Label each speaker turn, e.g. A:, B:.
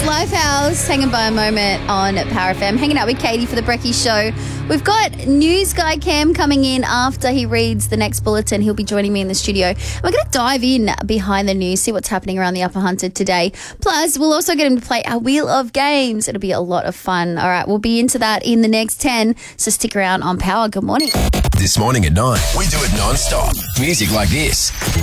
A: Lifehouse, hanging by a moment on Power FM. Hanging out with Katie for the Brekkie Show. We've got news guy Cam coming in after he reads the next bulletin. He'll be joining me in the studio. We're going to dive in behind the news, see what's happening around the Upper Hunter today. Plus, we'll also get him to play our Wheel of Games. It'll be a lot of fun. All right, we'll be into that in the next 10, so stick around on Power. Good morning.
B: This morning at 9, we do it non-stop. Music like this.